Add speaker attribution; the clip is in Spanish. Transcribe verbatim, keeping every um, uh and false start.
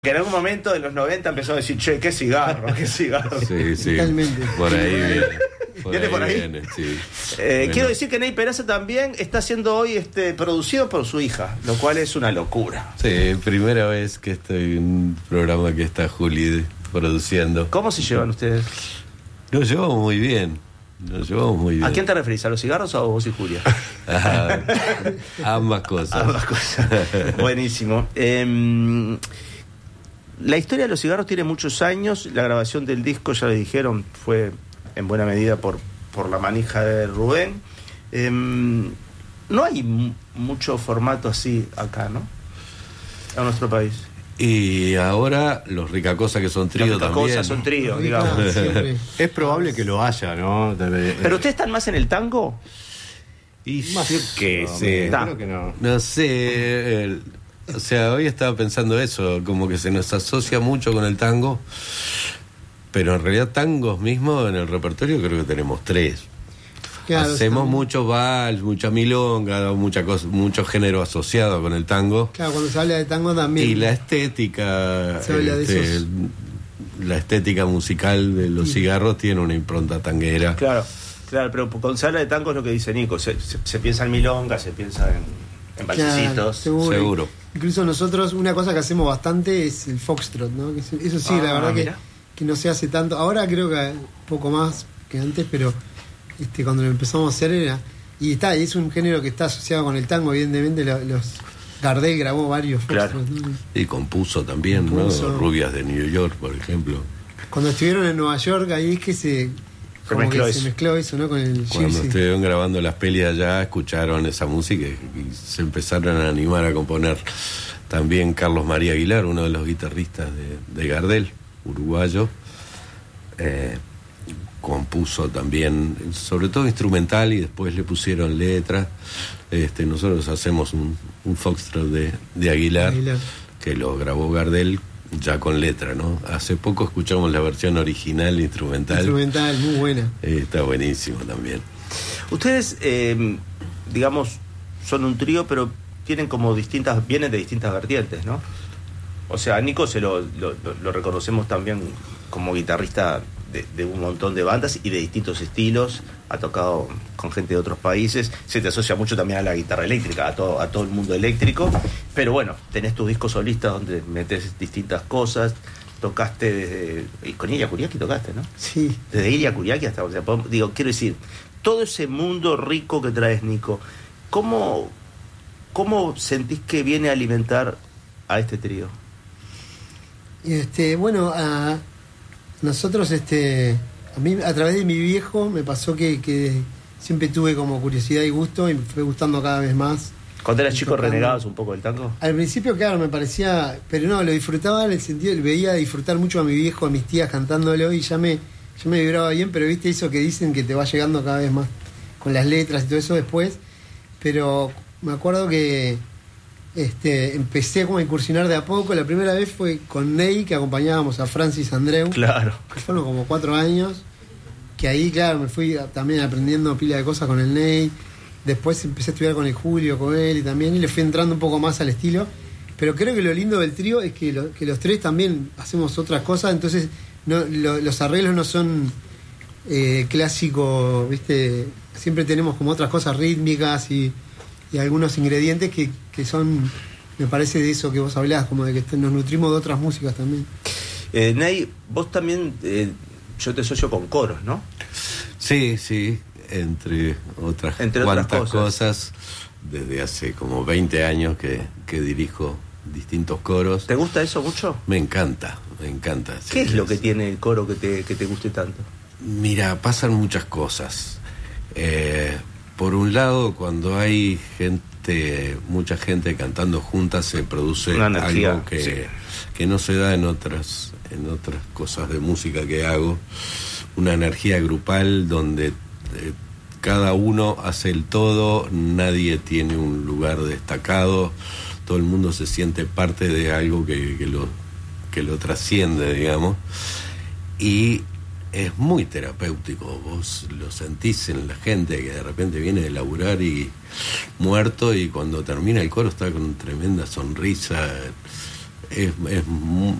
Speaker 1: Que en algún momento de los noventa empezó a decir, che, qué cigarro, qué cigarro.
Speaker 2: Sí, sí.
Speaker 3: Totalmente.
Speaker 2: Por ahí viene. Por
Speaker 1: ¿Viene
Speaker 2: ahí
Speaker 1: por ahí?
Speaker 2: Viene, sí.
Speaker 1: Eh,
Speaker 2: Bueno.
Speaker 1: Quiero decir que Ney Peraza también está siendo hoy este, producido por su hija, lo cual es una locura.
Speaker 2: Sí, primera vez que estoy en un programa que está Juli produciendo.
Speaker 1: ¿Cómo se llevan ustedes?
Speaker 2: Nos llevamos muy bien. Nos llevamos muy bien.
Speaker 1: ¿A quién te referís? ¿A los cigarros o a vos y Julia?
Speaker 2: Ah, ambas cosas.
Speaker 1: Ambas cosas. Buenísimo. Eh, la historia de los cigarros tiene muchos años. La grabación del disco, ya lo dijeron, fue en buena medida por, por la manija de Rubén. Eh, no hay m- mucho formato así acá, ¿no? En nuestro país.
Speaker 2: Y ahora los Ricacosa que son trío
Speaker 1: Las
Speaker 2: también.
Speaker 1: cosas son trío,
Speaker 3: Rica,
Speaker 1: digamos.
Speaker 3: siempre.
Speaker 4: Es probable que lo haya, ¿no? Debe-
Speaker 1: Pero ustedes están más en el tango.
Speaker 2: Y
Speaker 4: Más
Speaker 2: yo qué
Speaker 4: no,
Speaker 2: sé.
Speaker 1: Está.
Speaker 4: creo que no.
Speaker 2: No sé. el- o sea, hoy estaba pensando eso, como que se nos asocia mucho con el tango. Pero en realidad tangos mismos en el repertorio creo que tenemos tres.
Speaker 3: Claro,
Speaker 2: Hacemos
Speaker 3: está-
Speaker 2: mucho vals, mucha milonga, mucha cosa, mucho género asociado con el tango.
Speaker 3: Claro, cuando se habla de tango también.
Speaker 2: Y la estética,
Speaker 3: Se habla de
Speaker 2: este,
Speaker 3: esos-
Speaker 2: la estética musical de los cigarros tiene una impronta tanguera.
Speaker 1: Claro, claro, pero con se habla de tango es lo que dice Nico. Se, se, se piensa en milonga, se piensa en, en
Speaker 3: Claro,
Speaker 1: valsecitos.
Speaker 3: seguro.
Speaker 2: Seguro.
Speaker 3: Incluso nosotros, una cosa que hacemos bastante es el foxtrot, ¿no? Que es- Eso sí,
Speaker 1: Ah,
Speaker 3: la verdad que,
Speaker 1: mira.
Speaker 3: que no se hace tanto. Ahora creo que un poco más que antes, pero este cuando lo empezamos a hacer era... Y está, y es un género que está asociado con el tango, evidentemente. Lo- Los Gardel grabó varios
Speaker 1: Claro.
Speaker 3: foxtrot, ¿no?
Speaker 2: Y compuso también,
Speaker 3: Compuso.
Speaker 2: ¿no? Rubias de New York, por ejemplo.
Speaker 3: Cuando estuvieron en Nueva York, ahí es que se...
Speaker 1: Se
Speaker 3: como
Speaker 1: mezcló
Speaker 3: que
Speaker 1: eso.
Speaker 3: se mezcló eso, ¿no? Con el
Speaker 2: Cuando
Speaker 3: gypsy.
Speaker 2: estuvieron grabando las pelis allá, escucharon esa música y, y se empezaron a animar a componer. También Carlos María Aguilar, uno de los guitarristas de, de Gardel, uruguayo, eh, compuso también, sobre todo instrumental, y después le pusieron letras. Este, nosotros hacemos un, un foxtrot de, de Aguilar,
Speaker 3: Aguilar.
Speaker 2: que lo grabó Gardel ya con letra, ¿no? Hace poco escuchamos la versión original instrumental.
Speaker 3: Instrumental, muy buena.
Speaker 2: Eh, está buenísimo también.
Speaker 1: Ustedes, eh, digamos, son un trío, pero tienen como distintas, vienen de distintas vertientes, ¿no? O sea, a Nico se lo, lo, lo reconocemos también como guitarrista de, de un montón de bandas y de distintos estilos. Ha tocado con gente de otros países. Se te asocia mucho también a la guitarra eléctrica, a todo, a todo el mundo eléctrico. Pero bueno, tenés tus discos solistas donde metes distintas cosas. Tocaste desde... Y con Ilia Kuriaki tocaste, ¿no?
Speaker 3: Sí.
Speaker 1: Desde Ilia Kuriaki hasta... O sea, podemos- digo, quiero decir, todo ese mundo rico que traes, Nico, ¿cómo, cómo sentís que viene a alimentar a este trío?
Speaker 3: Y este, bueno, a nosotros, este, a mí a través de mi viejo me pasó que, que siempre tuve como curiosidad y gusto y me fue gustando cada vez más.
Speaker 1: Cuando eras
Speaker 3: Y
Speaker 1: chico,
Speaker 3: tocando.
Speaker 1: renegabas un poco del tango.
Speaker 3: Al principio, claro, me parecía, pero no, lo disfrutaba en el sentido, veía disfrutar mucho a mi viejo, a mis tías cantándolo y ya me, ya me vibraba bien, pero viste eso que dicen que te va llegando cada vez más con las letras y todo eso después. Pero me acuerdo que este, empecé como a incursionar de a poco. La primera vez fue con Ney, que acompañábamos a Francis Andreu.
Speaker 1: Claro.
Speaker 3: Fueron como cuatro años, que ahí, claro, me fui a- también aprendiendo pila de cosas con el Ney. Después empecé a estudiar con el Julio, con él y también, y le fui entrando un poco más al estilo. Pero creo que lo lindo del trío es que, lo- que los tres también hacemos otras cosas, entonces no, lo- los arreglos no son eh, clásicos, ¿viste? Siempre tenemos como otras cosas rítmicas y, y algunos ingredientes que, que son, me parece, de eso que vos hablás, como de que te- nos nutrimos de otras músicas también.
Speaker 1: Eh, Ney, vos también, eh, yo te asocio con coros, ¿no?
Speaker 2: Sí, sí, entre otras
Speaker 1: Entre otras
Speaker 2: cuantas
Speaker 1: cosas.
Speaker 2: cosas. Desde hace como veinte años que, que dirijo distintos coros.
Speaker 1: ¿Te gusta eso mucho?
Speaker 2: Me encanta, me encanta.
Speaker 1: ¿Qué
Speaker 2: sí,
Speaker 1: es lo que tiene el coro que te, que te guste tanto?
Speaker 2: Mira, pasan muchas cosas. Eh, por un lado, cuando hay gente, mucha gente cantando juntas, se produce
Speaker 1: Una energía,
Speaker 2: algo que,
Speaker 1: sí.
Speaker 2: que no se da en otras, en otras cosas de música que hago. Una energía grupal donde eh, cada uno hace el todo, nadie tiene un lugar destacado, todo el mundo se siente parte de algo que, que lo, que lo trasciende, digamos. Y es muy terapéutico, vos lo sentís en la gente que de repente viene de laburar y muerto, y cuando termina el coro está con tremenda sonrisa, es, es mu-